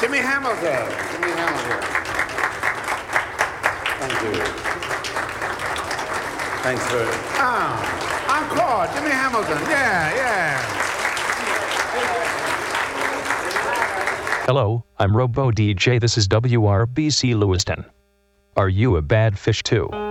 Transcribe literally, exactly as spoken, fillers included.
Jimmy Hamilton. Jimmy Hamilton. Thank you. Thanks for... Ah, encore, Jimmy Hamilton. Yeah, yeah. Hello, I'm Robo D J. This is W R B C Lewiston. Are you a bad fish too?